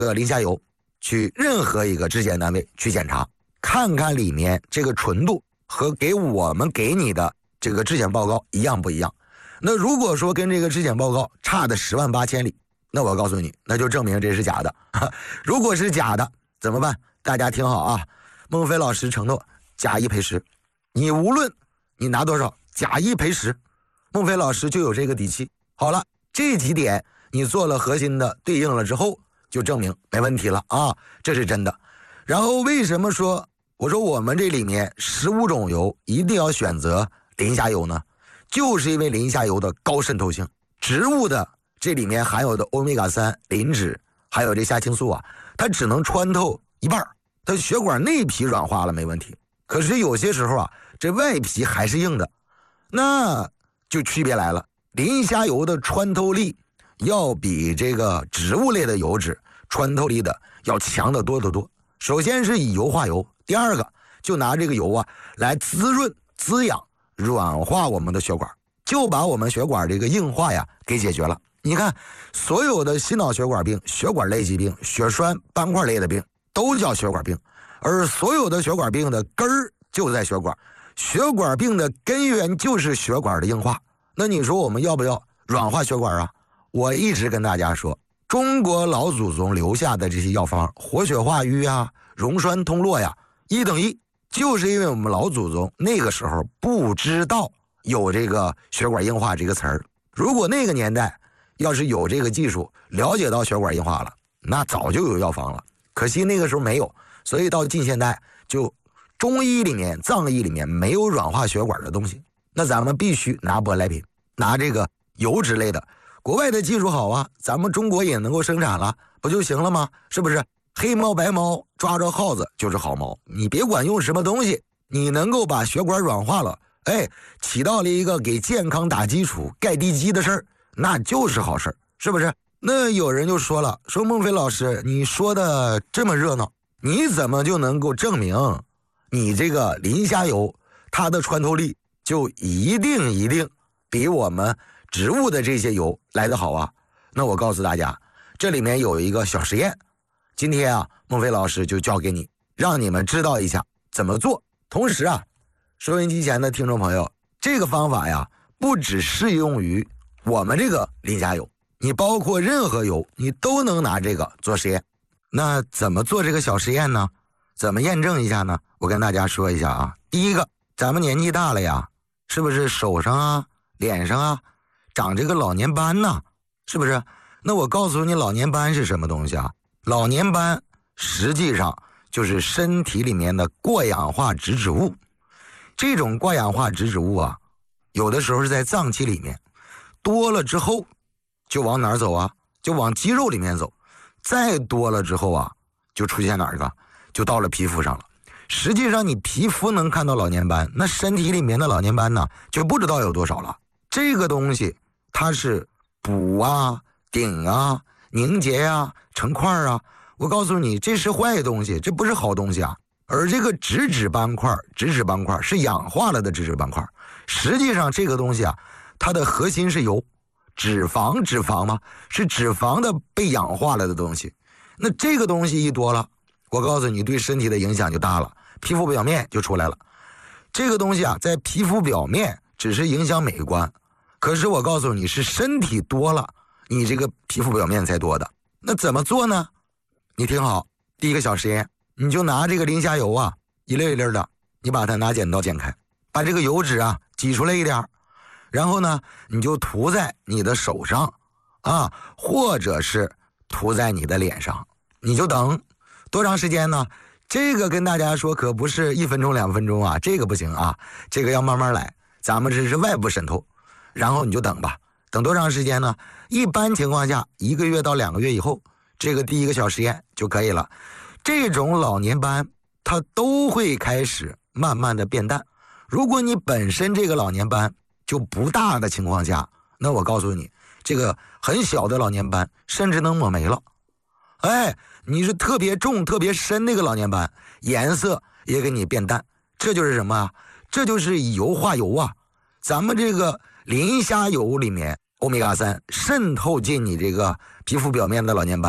磷虾油去任何一个质检单位去检查，看看里面这个纯度和我们给你的这个质检报告一样不一样。那如果说跟这个质检报告差的10万8千里，那我告诉你，那就证明这是假的。如果是假的怎么办？大家听好啊，孟非老师承诺假一赔十，你无论你拿多少，假一赔十，孟非老师就有这个底气。好了，这几点你做了核心的对应了之后，就证明没问题了啊，这是真的。然后为什么说我说我们这里面15种油一定要选择磷虾油呢？就是因为磷虾油的高渗透性，植物的这里面含有的欧米伽3、磷脂还有这虾青素啊，它只能穿透一半，它血管内皮软化了没问题，可是有些时候啊，这外皮还是硬的，那就区别来了。磷虾油的穿透力要比这个植物类的油脂穿透力的要强得多得多。首先是以油化油，第二个就拿这个油啊来滋润、滋养、软化我们的血管，就把我们血管这个硬化呀给解决了。你看，所有的心脑血管病、血管类疾病、血栓斑块类的病都叫血管病，而所有的血管病的根儿就在血管，血管病的根源就是血管的硬化。那你说我们要不要软化血管啊？我一直跟大家说，中国老祖宗留下的这些药方，活血化瘀啊、溶栓通络呀，1等1，就是因为我们老祖宗那个时候不知道有这个血管硬化这个词儿。如果那个年代要是有这个技术，了解到血管硬化了，那早就有药方了。可惜那个时候没有，所以到近现代就中医里面、藏医里面没有软化血管的东西。那咱们必须拿舶来品，拿这个油脂类的。国外的技术好啊，咱们中国也能够生产了，不就行了吗？是不是？黑猫白猫抓着耗子就是好猫，你别管用什么东西，你能够把血管软化了，起到了一个给健康打基础、盖地基的事儿，那就是好事儿，是不是？那有人就说了，说孟非老师，你说的这么热闹，你怎么就能够证明你这个磷虾油它的穿透力就一定比我们植物的这些油来得好啊？那我告诉大家，这里面有一个小实验，今天啊，孟非老师就教给你，让你们知道一下怎么做。同时啊，收音机前的听众朋友，这个方法呀，不只适用于我们这个磷虾油，你包括任何油，你都能拿这个做实验。那怎么做这个小实验呢？怎么验证一下呢？我跟大家说一下啊。第一个，咱们年纪大了呀，是不是手上啊、脸上啊长这个老年斑呢？是不是？那我告诉你，老年斑是什么东西啊？老年斑实际上就是身体里面的过氧化脂质物。这种过氧化脂质物啊，有的时候是在脏器里面，多了之后就往哪儿走啊？就往肌肉里面走。再多了之后啊，就出现哪儿了？就到了皮肤上了。实际上你皮肤能看到老年斑，那身体里面的老年斑呢，就不知道有多少了。这个东西它是补啊、顶啊、凝结啊、成块啊，我告诉你，这是坏东西，这不是好东西啊。而这个脂质斑块是氧化了的脂质斑块，实际上这个东西啊，它的核心是油，脂肪嘛，是脂肪的被氧化了的东西。那这个东西一多了，我告诉你，对身体的影响就大了，皮肤表面就出来了。这个东西啊，在皮肤表面只是影响美观，可是我告诉你，是身体多了，你这个皮肤表面才多的。那怎么做呢？你听好，第一个小实验，你就拿这个磷虾油啊，一粒一粒的，你把它拿剪刀剪开，把这个油脂啊挤出来一点，然后呢，你就涂在你的手上啊，或者是涂在你的脸上，你就等多长时间呢？这个跟大家说可不是1分钟2分钟啊，这个不行啊，这个要慢慢来，咱们这是外部渗透。然后你就等吧，等多长时间呢？一般情况下1个月到2个月以后，这个第一个小实验就可以了。这种老年斑它都会开始慢慢的变淡。如果你本身这个老年斑就不大的情况下，那我告诉你，这个很小的老年斑甚至能抹没了。你是特别重特别深那个老年斑，颜色也给你变淡，这就是什么啊？这就是以油化油啊。咱们这个磷虾油里面欧米伽3渗透进你这个皮肤表面的老年斑，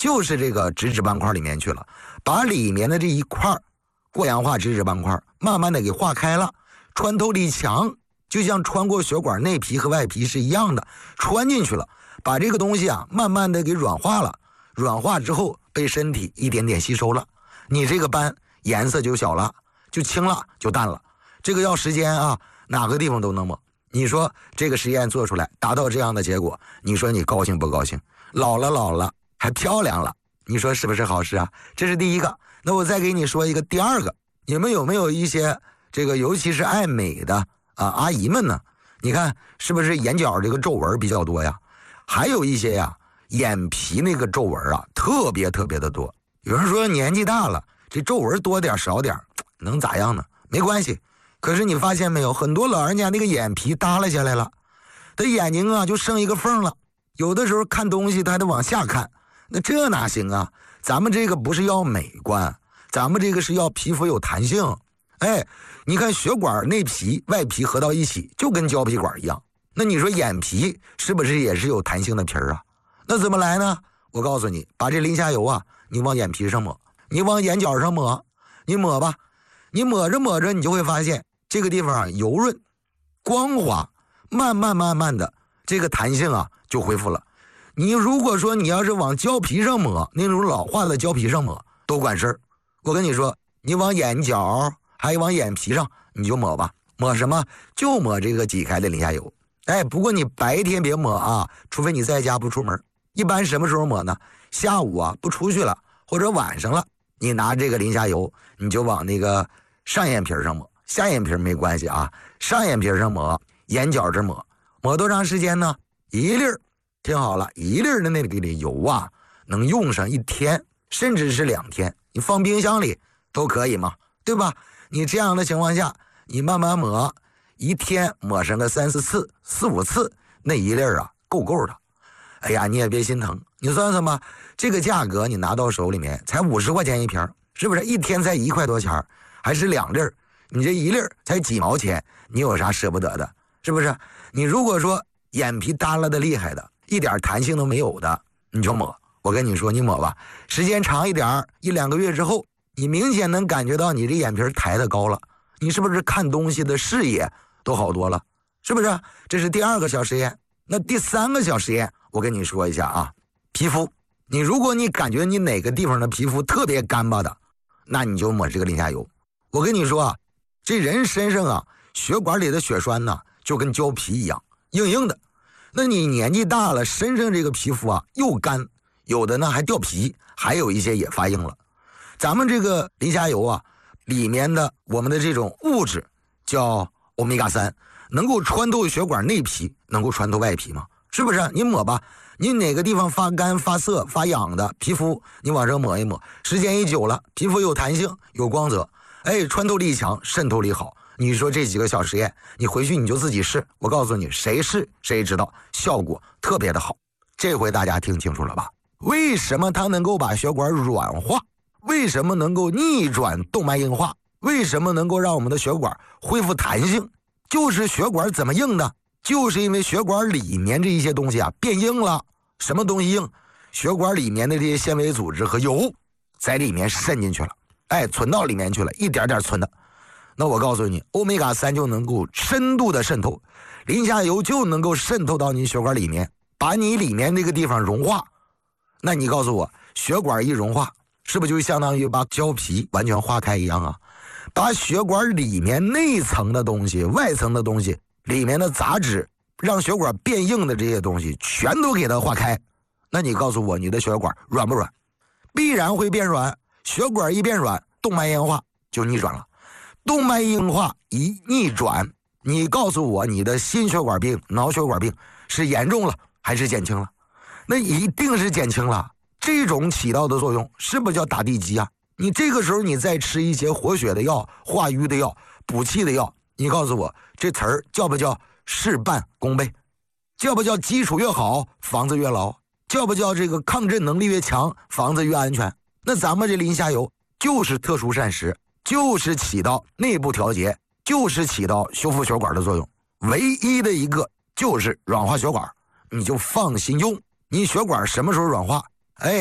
就是这个脂质斑块里面去了，把里面的这一块过氧化脂质斑块慢慢的给化开了，穿透力强，就像穿过血管内皮和外皮是一样的，穿进去了，把这个东西啊慢慢的给软化了，软化之后被身体一点点吸收了，你这个斑颜色就小了，就轻了，就淡了。这个要时间啊，哪个地方都能抹。你说这个实验做出来达到这样的结果，你说你高兴不高兴？老了还漂亮了，你说是不是好事啊？这是第一个。那我再给你说一个第二个，你们有没有一些这个尤其是爱美的阿姨们呢？你看是不是眼角这个皱纹比较多呀？还有一些呀眼皮那个皱纹啊特别的多。有人说年纪大了这皱纹多点少点能咋样呢？没关系。可是你发现没有，很多老人家那个眼皮耷拉下来了，他眼睛啊就剩一个缝了，有的时候看东西他还得往下看，那这哪行啊？咱们这个不是要美观，咱们这个是要皮肤有弹性。哎，你看血管内皮外皮合到一起就跟胶皮管一样，那你说眼皮是不是也是有弹性的皮儿啊？那怎么来呢？我告诉你，把这磷虾油啊你往眼皮上抹，你往眼角上抹，你抹吧，你抹着你就会发现这个地方啊油润光滑，慢慢的这个弹性啊就恢复了。你如果说你要是往胶皮上抹，那种老化的胶皮上抹都管事儿。我跟你说，你往眼角还有往眼皮上你就抹吧，抹什么？就抹这个挤开的磷虾油。哎，不过你白天别抹啊，除非你在家不出门。一般什么时候抹呢？下午啊不出去了，或者晚上了，你拿这个磷虾油你就往那个上眼皮上抹，下眼皮没关系啊，上眼皮上抹，眼角这抹，抹多长时间呢？一粒儿。听好了，一粒的那个油啊能用上1天甚至是2天，你放冰箱里都可以嘛，对吧？你这样的情况下你慢慢抹，1天抹上个3、4次4、5次，那一粒啊够的。哎呀，你也别心疼，你算算吧，这个价格你拿到手里面才50块钱一瓶，是不是1天才1块多钱？还是2粒，你这1粒才几毛钱，你有啥舍不得的？是不是？你如果说眼皮耷拉的厉害的，一点弹性都没有的，你就抹。我跟你说，你抹吧，时间长一点，1、2个月之后，你明显能感觉到你这眼皮抬得高了，你是不是看东西的视野都好多了？是不是？这是第2个小实验。那第3个小实验，我跟你说一下啊，皮肤，如果你感觉你哪个地方的皮肤特别干巴的，那你就抹这个磷虾油。我跟你说啊，这人身上啊，血管里的血栓呢，就跟胶皮一样，硬硬的。那你年纪大了，身上这个皮肤啊又干，有的呢还掉皮，还有一些也发硬了。咱们这个磷虾油啊，里面的我们的这种物质叫欧米伽3，能够穿透血管内皮，能够穿透外皮吗？是不是？你抹吧，你哪个地方发干、发涩、发痒的皮肤，你往上抹一抹，时间一久了，皮肤有弹性、有光泽，哎，穿透力强，渗透力好。你说这几个小实验，你回去你就自己试，我告诉你，谁试谁知道，效果特别的好。这回大家听清楚了吧？为什么它能够把血管软化？为什么能够逆转动脉硬化？为什么能够让我们的血管恢复弹性？就是血管怎么硬的？就是因为血管里面这一些东西啊变硬了。什么东西硬？血管里面的这些纤维组织和油在里面渗进去了，哎，存到里面去了，一点点存的。那我告诉你，欧米伽3就能够深度的渗透，磷虾油就能够渗透到你血管里面，把你里面那个地方融化。那你告诉我，血管一融化，是不是就相当于把胶皮完全化开一样啊？把血管里面内层的东西、外层的东西、里面的杂质，让血管变硬的这些东西全都给它化开。那你告诉我，你的血管软不软？必然会变软。血管一变软，动脉硬化就逆转了。动脉硬化一逆转，你告诉我，你的心血管病、脑血管病是严重了还是减轻了？那一定是减轻了。这种起到的作用是不是叫打地基啊？你这个时候你再吃一些活血的药、化瘀的药、补气的药，你告诉我，这词儿叫不叫事半功倍？叫不叫基础越好，房子越牢？叫不叫这个抗震能力越强，房子越安全？那咱们这磷虾油就是特殊膳食，就是起到内部调节，就是起到修复血管的作用，唯一的一个就是软化血管。你就放心用，你血管什么时候软化，哎，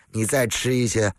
你再吃一些